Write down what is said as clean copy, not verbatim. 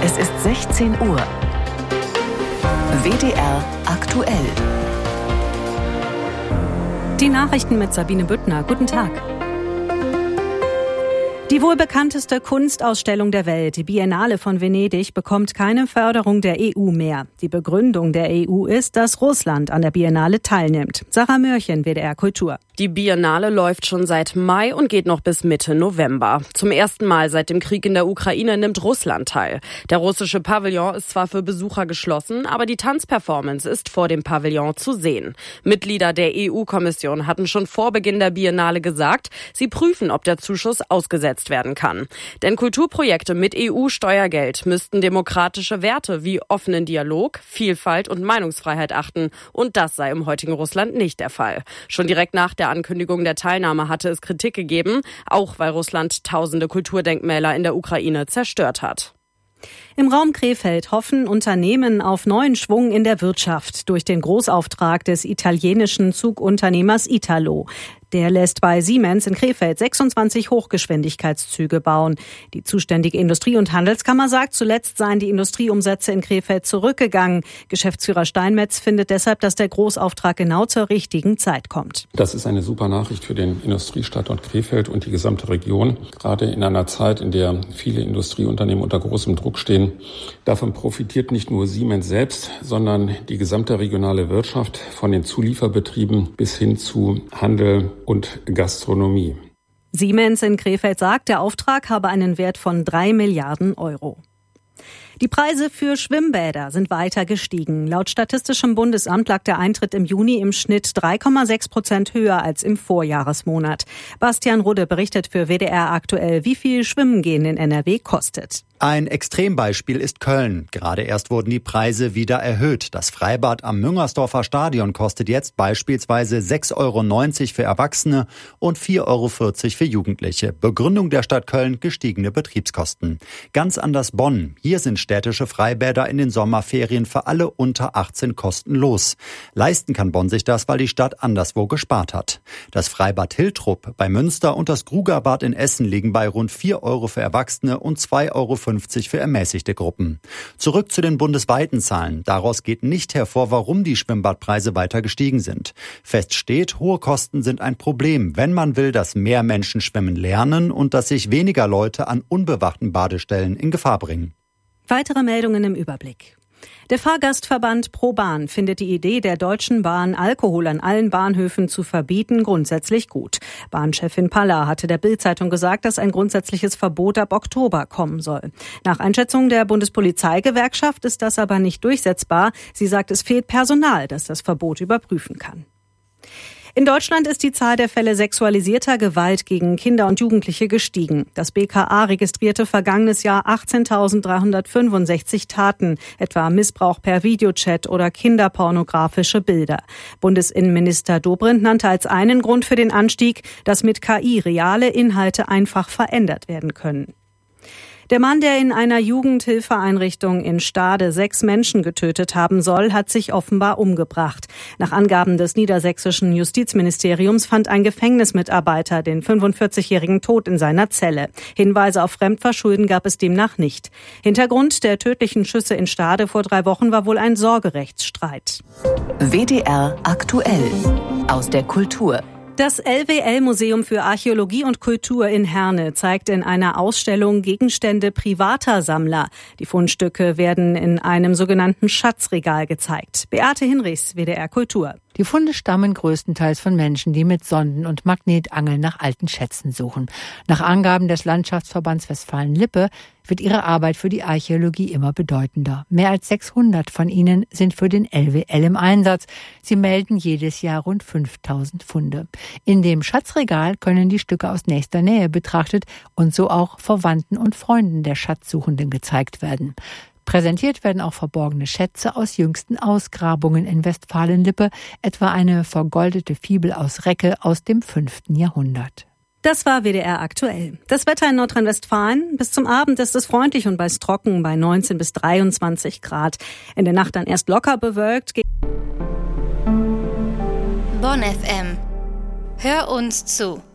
Es ist 16 Uhr. WDR aktuell. Die Nachrichten mit Sabine Büttner. Guten Tag. Die wohl bekannteste Kunstausstellung der Welt, die Biennale von Venedig, bekommt keine Förderung der EU mehr. Die Begründung der EU ist, dass Russland an der Biennale teilnimmt. Sarah Mörchen, WDR Kultur. Die Biennale läuft schon seit Mai und geht noch bis Mitte November. Zum ersten Mal seit dem Krieg in der Ukraine nimmt Russland teil. Der russische Pavillon ist zwar für Besucher geschlossen, aber die Tanzperformance ist vor dem Pavillon zu sehen. Mitglieder der EU-Kommission hatten schon vor Beginn der Biennale gesagt, sie prüfen, ob der Zuschuss ausgesetzt werden kann. Denn Kulturprojekte mit EU-Steuergeld müssten demokratische Werte wie offenen Dialog, Vielfalt und Meinungsfreiheit achten. Und das sei im heutigen Russland nicht der Fall. Schon direkt nach der Ankündigung der Teilnahme hatte es Kritik gegeben, auch weil Russland tausende Kulturdenkmäler in der Ukraine zerstört hat. Im Raum Krefeld hoffen Unternehmen auf neuen Schwung in der Wirtschaft durch den Großauftrag des italienischen Zugunternehmers Italo. Der lässt bei Siemens in Krefeld 26 Hochgeschwindigkeitszüge bauen. Die zuständige Industrie- und Handelskammer sagt, zuletzt seien die Industrieumsätze in Krefeld zurückgegangen. Geschäftsführer Steinmetz findet deshalb, dass der Großauftrag genau zur richtigen Zeit kommt. Das ist eine super Nachricht für den Industriestandort Krefeld und die gesamte Region. Gerade in einer Zeit, in der viele Industrieunternehmen unter großem Druck stehen. Davon profitiert nicht nur Siemens selbst, sondern die gesamte regionale Wirtschaft von den Zulieferbetrieben bis hin zu Handel und Gastronomie. Siemens in Krefeld sagt, der Auftrag habe einen Wert von 3 Milliarden Euro. Die Preise für Schwimmbäder sind weiter gestiegen. Laut Statistischem Bundesamt lag der Eintritt im Juni im Schnitt 3,6% höher als im Vorjahresmonat. Bastian Rudde berichtet für WDR aktuell, wie viel Schwimmen gehen in NRW kostet. Ein Extrembeispiel ist Köln. Gerade erst wurden die Preise wieder erhöht. Das Freibad am Müngersdorfer Stadion kostet jetzt beispielsweise 6,90 € für Erwachsene und 4,40 € für Jugendliche. Begründung der Stadt Köln: gestiegene Betriebskosten. Ganz anders Bonn. Hier sind städtische Freibäder in den Sommerferien für alle unter 18 kostenlos. Leisten kann Bonn sich das, weil die Stadt anderswo gespart hat. Das Freibad Hiltrup bei Münster und das Grugerbad in Essen liegen bei rund 4 € für Erwachsene und 2,50 € für ermäßigte Gruppen. Zurück zu den bundesweiten Zahlen. Daraus geht nicht hervor, warum die Schwimmbadpreise weiter gestiegen sind. Fest steht, hohe Kosten sind ein Problem, wenn man will, dass mehr Menschen schwimmen lernen und dass sich weniger Leute an unbewachten Badestellen in Gefahr bringen. Weitere Meldungen im Überblick. Der Fahrgastverband ProBahn findet die Idee der Deutschen Bahn, Alkohol an allen Bahnhöfen zu verbieten, grundsätzlich gut. Bahnchefin Paller hatte der Bild-Zeitung gesagt, dass ein grundsätzliches Verbot ab Oktober kommen soll. Nach Einschätzung der Bundespolizeigewerkschaft ist das aber nicht durchsetzbar. Sie sagt, es fehlt Personal, das das Verbot überprüfen kann. In Deutschland ist die Zahl der Fälle sexualisierter Gewalt gegen Kinder und Jugendliche gestiegen. Das BKA registrierte vergangenes Jahr 18.365 Taten, etwa Missbrauch per Videochat oder kinderpornografische Bilder. Bundesinnenminister Dobrindt nannte als einen Grund für den Anstieg, dass mit KI reale Inhalte einfach verändert werden können. Der Mann, der in einer Jugendhilfeeinrichtung in Stade 6 Menschen getötet haben soll, hat sich offenbar umgebracht. Nach Angaben des niedersächsischen Justizministeriums fand ein Gefängnismitarbeiter den 45-Jährigen tot in seiner Zelle. Hinweise auf Fremdverschulden gab es demnach nicht. Hintergrund der tödlichen Schüsse in Stade vor 3 Wochen war wohl ein Sorgerechtsstreit. WDR aktuell. Aus der Kultur. Das LWL-Museum für Archäologie und Kultur in Herne zeigt in einer Ausstellung Gegenstände privater Sammler. Die Fundstücke werden in einem sogenannten Schatzregal gezeigt. Beate Hinrichs, WDR Kultur. Die Funde stammen größtenteils von Menschen, die mit Sonden und Magnetangeln nach alten Schätzen suchen. Nach Angaben des Landschaftsverbands Westfalen-Lippe wird ihre Arbeit für die Archäologie immer bedeutender. Mehr als 600 von ihnen sind für den LWL im Einsatz. Sie melden jedes Jahr rund 5000 Funde. In dem Schatzregal können die Stücke aus nächster Nähe betrachtet und so auch Verwandten und Freunden der Schatzsuchenden gezeigt werden. Präsentiert werden auch verborgene Schätze aus jüngsten Ausgrabungen in Westfalen-Lippe, etwa eine vergoldete Fibel aus Recke aus dem 5. Jahrhundert. Das war WDR aktuell. Das Wetter in Nordrhein-Westfalen. Bis zum Abend ist es freundlich und meist trocken bei 19 bis 23 Grad. In der Nacht dann erst locker bewölkt. Bonn FM. Hör uns zu.